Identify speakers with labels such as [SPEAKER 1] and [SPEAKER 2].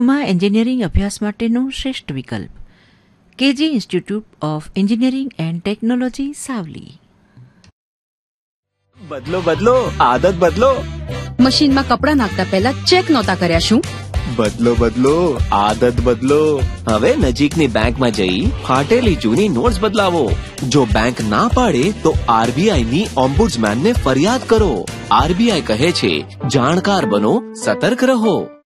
[SPEAKER 1] માં એન્જિનિયરિંગ અભ્યાસ માટેનો શ્રેષ્ઠ વિકલ્પ KG institute of engineering and technology Savli.
[SPEAKER 2] બદલો બદલો આદત બદલો.
[SPEAKER 3] મશીનમાં કપડાં નાખતા પહેલા ચેક નહોતા કર્યા શું?
[SPEAKER 2] બદલો બદલો આદત બદલો. હવે નજીકની બેંકમાં જઈ ફાટેલી જૂની નોટ્સ બદલાવો. જો બેંક ના પાડે તો આરબીઆઈ ની ઓમ્બુડ્સમેનને ફરિયાદ કરો. આરબીઆઈ કહે છે, જાણકાર બનો, સતર્ક રહો.